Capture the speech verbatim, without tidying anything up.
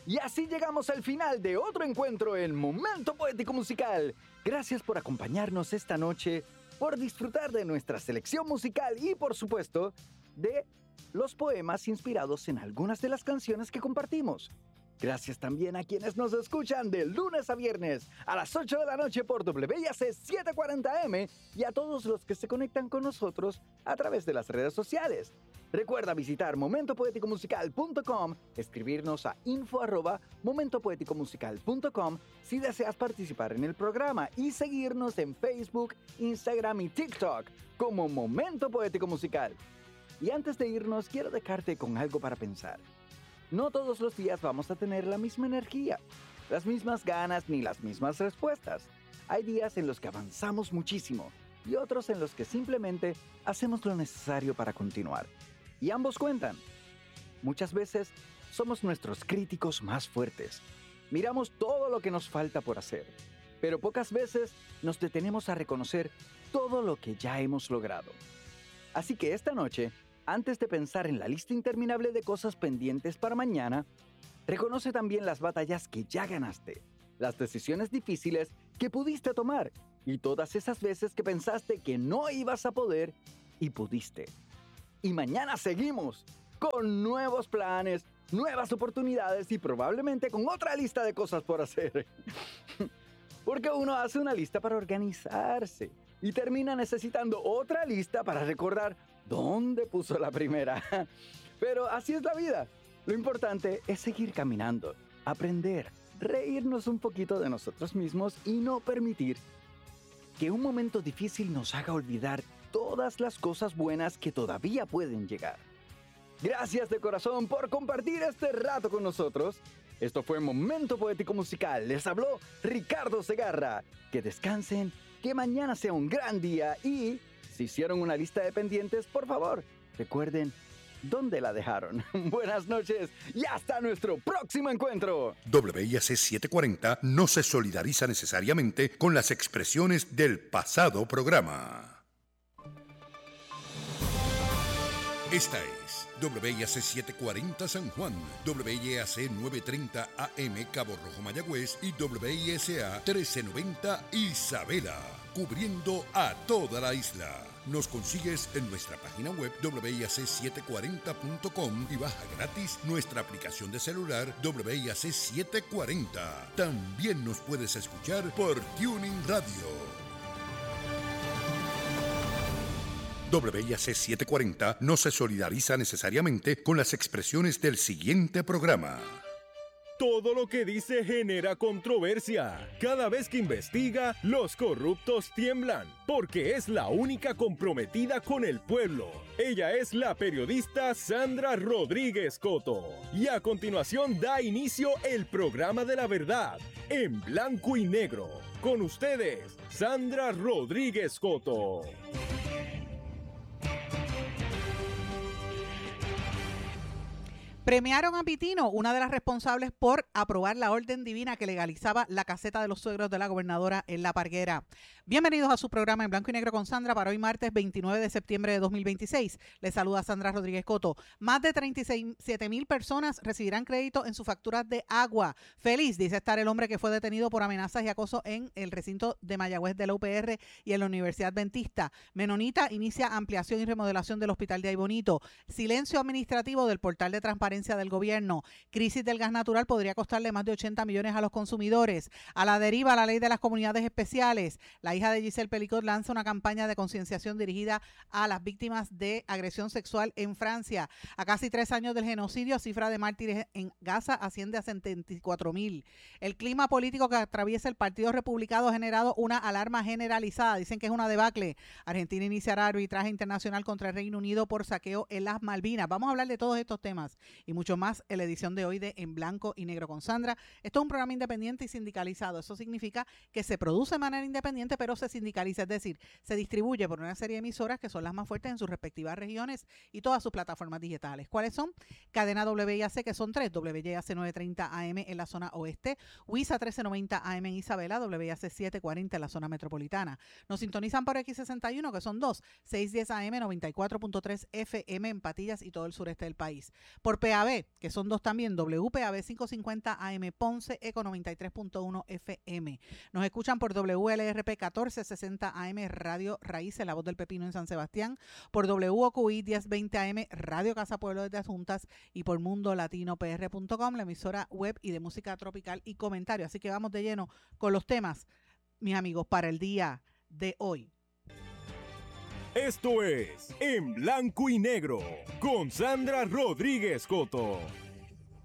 Y así llegamos al final de otro encuentro en Momento Poético Musical. Gracias por acompañarnos esta noche, por disfrutar de nuestra selección musical y, por supuesto, de los poemas inspirados en algunas de las canciones que compartimos. Gracias también a quienes nos escuchan de lunes a viernes a las ocho de la noche por W I A C setecientos cuarenta M y a todos los que se conectan con nosotros a través de las redes sociales. Recuerda visitar momento poético musical punto com, escribirnos a info arroba momento poético musical punto com si deseas participar en el programa y seguirnos en Facebook, Instagram y TikTok como Momento Poético Musical. Y antes de irnos, quiero dejarte con algo para pensar. No todos los días vamos a tener la misma energía, las mismas ganas ni las mismas respuestas. Hay días en los que avanzamos muchísimo y otros en los que simplemente hacemos lo necesario para continuar. Y ambos cuentan. Muchas veces somos nuestros críticos más fuertes. Miramos todo lo que nos falta por hacer, pero pocas veces nos detenemos a reconocer todo lo que ya hemos logrado. Así que esta noche, antes de pensar en la lista interminable de cosas pendientes para mañana, reconoce también las batallas que ya ganaste, las decisiones difíciles que pudiste tomar y todas esas veces que pensaste que no ibas a poder y pudiste. Y mañana seguimos con nuevos planes, nuevas oportunidades y probablemente con otra lista de cosas por hacer. Porque uno hace una lista para organizarse y termina necesitando otra lista para recordar dónde puso la primera. Pero así es la vida. Lo importante es seguir caminando, aprender, reírnos un poquito de nosotros mismos y no permitir que un momento difícil nos haga olvidar todas las cosas buenas que todavía pueden llegar. Gracias de corazón por compartir este rato con nosotros. Esto fue Momento Poético Musical. Les habló Ricardo Segarra. Que descansen, que mañana sea un gran día y, si hicieron una lista de pendientes, por favor, recuerden dónde la dejaron. Buenas noches y hasta nuestro próximo encuentro. W I A C setecientos cuarenta no se solidariza necesariamente con las expresiones del pasado programa. Esta es W I A C setecientos cuarenta San Juan, W I A C novecientos treinta A M Cabo Rojo Mayagüez y W I S A trece noventa Isabela, cubriendo a toda la isla. Nos consigues en nuestra página web W I A C setecientos cuarenta punto com y baja gratis nuestra aplicación de celular W I A C setecientos cuarenta. También nos puedes escuchar por Tuning Radio. W I A C setecientos cuarenta no se solidariza necesariamente con las expresiones del siguiente programa. Todo lo que dice genera controversia. Cada vez que investiga, los corruptos tiemblan, porque es la única comprometida con el pueblo. Ella es la periodista Sandra Rodríguez Coto. Y a continuación da inicio el programa de la verdad, en blanco y negro. Con ustedes, Sandra Rodríguez Coto. Premiaron a Pitino, una de las responsables por aprobar la orden divina que legalizaba la caseta de los suegros de la gobernadora en La Parguera. Bienvenidos a su programa en blanco y negro con Sandra para hoy martes veintinueve de septiembre de dos mil veintiséis. Les saluda Sandra Rodríguez Coto. Más de treinta y siete mil personas recibirán crédito en sus facturas de agua. Feliz, dice estar el hombre que fue detenido por amenazas y acoso en el recinto de Mayagüez de la U P R y en la Universidad Adventista. Menonita inicia ampliación y remodelación del hospital de Aybonito. Silencio administrativo del portal de transparencia del gobierno. Crisis del gas natural podría costarle más de ochenta millones a los consumidores. A la deriva la ley de las comunidades especiales. La hija de Giselle Pelicot lanza una campaña de concienciación dirigida a las víctimas de agresión sexual en Francia. A casi tres años del genocidio, cifra de mártires en Gaza asciende a setenta y cuatro mil. El clima político que atraviesa el Partido Republicano ha generado una alarma generalizada. Dicen que es una debacle. Argentina iniciará arbitraje internacional contra el Reino Unido por saqueo en las Malvinas. Vamos a hablar de todos estos temas y mucho más en la edición de hoy de En Blanco y Negro con Sandra. Esto es un programa independiente y sindicalizado. Eso significa que se produce de manera independiente, pero se sindicaliza, es decir, se distribuye por una serie de emisoras que son las más fuertes en sus respectivas regiones y todas sus plataformas digitales. ¿Cuáles son? Cadena W I A C, que son tres, W I A C novecientos treinta A M en la zona oeste, W I S A trece noventa A M en Isabela, W I A C setecientos cuarenta en la zona metropolitana. Nos sintonizan por X sesenta y uno, que son dos, seiscientos diez A M, noventa y cuatro punto tres F M en Patillas y todo el sureste del país. Por P A B, que son dos también, W P A B quinientos cincuenta A M Ponce, Eco noventa y tres punto uno F M. Nos escuchan por W L R P catorce sesenta A M Radio Raíces, La Voz del Pepino en San Sebastián, por W O Q I diez veinte A M Radio Casa Pueblo desde Adjuntas y por mundo latino p r punto com, la emisora web y de música tropical y comentario. Así que vamos de lleno con los temas, mis amigos, para el día de hoy. Esto es En Blanco y Negro con Sandra Rodríguez Coto.